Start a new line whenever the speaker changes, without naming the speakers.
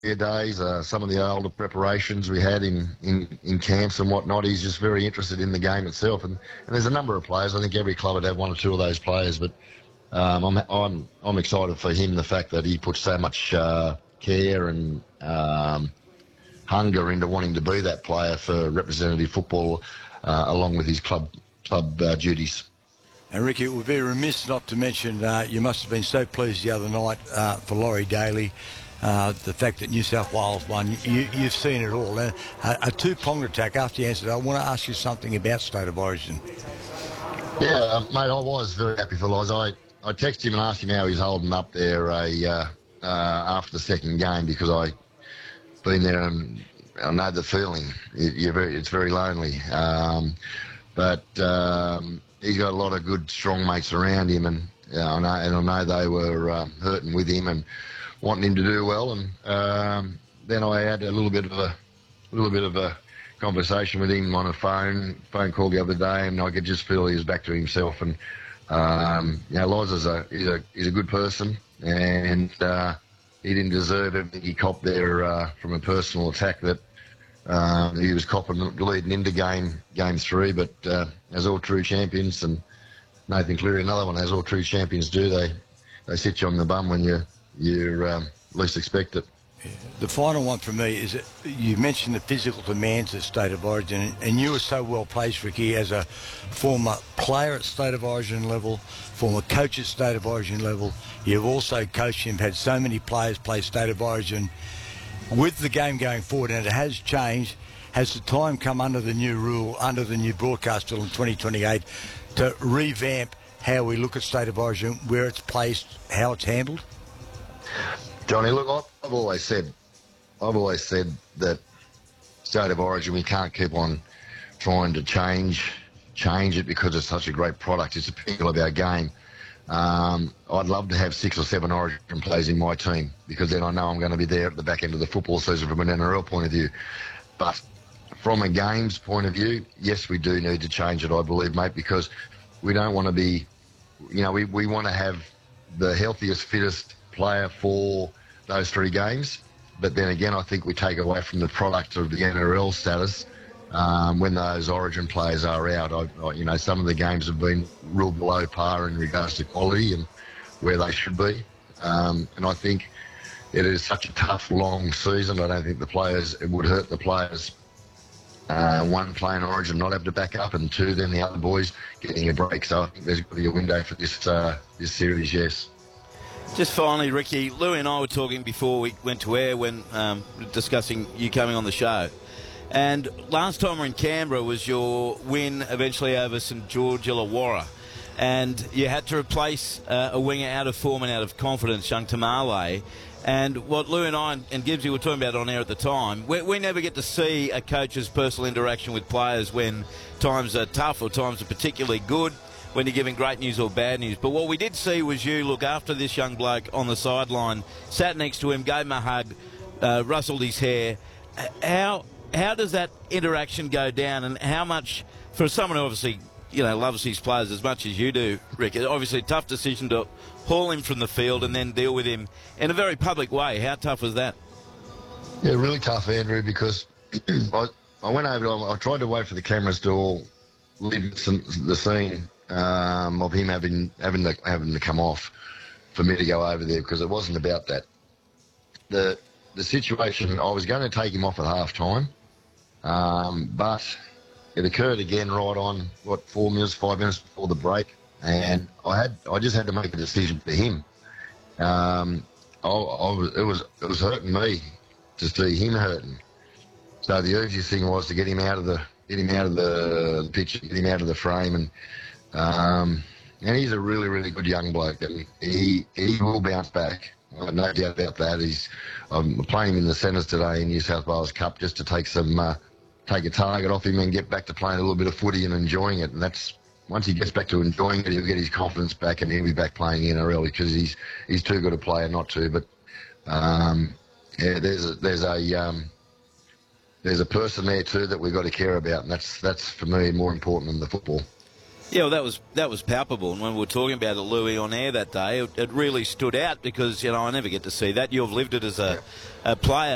days, some of the older preparations we had in camps and whatnot. He's just very interested in the game itself, and there's a number of players. I think every club would have one or two of those players, but I'm excited for him, the fact that he puts so much care and hunger into wanting to be that player for representative football, along with his club duties.
And Ricky, it would be remiss not to mention you must have been so pleased the other night for Laurie Daly. The fact that New South Wales won, you've seen it all. A two-pronged attack. After you answered, I want to ask you something about State of Origin.
Yeah, mate, I was very happy for Loz. I texted him and asked him how he's holding up there after the second game, because I've been there and I know the feeling. It's very lonely. But he's got a lot of good, strong mates around him, and I know they were hurting with him and wanting him to do well. And then I had a little bit of a conversation with him on a phone call the other day, and I could just feel he was back to himself. And Loz is a good person, and he didn't deserve everything he copped there from a personal attack that he was copping leading into game 3. But as all true champions, and Nathan Cleary, another one, as all true champions do, they sit you on the bum when you least expect it.
The final one for me is that you mentioned the physical demands at State of Origin, and you were so well placed, Ricky, as a former player at State of Origin level, former coach at State of Origin level. You've also coached and had so many players play State of Origin. With the game going forward, and it has changed, has the time come under the new rule, under the new broadcast rule in 2028, to revamp how we look at State of Origin, where it's placed, how it's handled?
Johnny, look, I've always said that State of Origin, we can't keep on trying to change it because it's such a great product. It's a pinnacle of our game. I'd love to have 6 or 7 Origin players in my team, because then I know I'm going to be there at the back end of the football season from an NRL point of view. But from a games point of view, yes, we do need to change it, I believe, mate, because we don't want to be, we want to have the healthiest, fittest player for those 3 games. But then again, I think we take away from the product of the NRL status when those Origin players are out. Some of the games have been real below par in regards to quality and where they should be. And I think it is such a tough, long season. I don't think it would hurt the players. 1, playing Origin, not have to back up, and 2, then the other boys getting a break. So I think there's going to be a window for this series, yes.
Just finally, Ricky, Louie and I were talking before we went to air when discussing you coming on the show. And last time we were in Canberra was your win eventually over St George Illawarra. And you had to replace a winger out of form and out of confidence, young Tamale. And what Lou and I and Gibbsy were talking about on air at the time, we never get to see a coach's personal interaction with players when times are tough or times are particularly good, when you're giving great news or bad news. But what we did see was you look after this young bloke on the sideline, sat next to him, gave him a hug, rustled his hair. How does that interaction go down, and how much, for someone who obviously loves his players as much as you do, Rick, it's obviously a tough decision to haul him from the field and then deal with him in a very public way. How tough was that?
Yeah, really tough, Andrew, because I went over, I tried to wait for the cameras to all leave the scene of him having to come off for me to go over there, because it wasn't about that. The situation, I was going to take him off at half time, but it occurred again right on 5 minutes before the break, and I just had to make a decision for him. It was hurting me to see him hurting. So the easiest thing was to get him out of the picture, get him out of the frame, and he's a really, really good young bloke, and he will bounce back. No doubt about that. I'm playing him in the centres today in New South Wales Cup just to take a target off him and get back to playing a little bit of footy and enjoying it. And that's, once he gets back to enjoying it, he'll get his confidence back and he'll be back playing NRL, because he's too good a player not to. But there's a person there too that we've got to care about, and that's for me more important than the football.
Yeah, well, that was palpable, and when we were talking about it, Louis, on air that day, it really stood out, because I never get to see that. You've lived it as a player.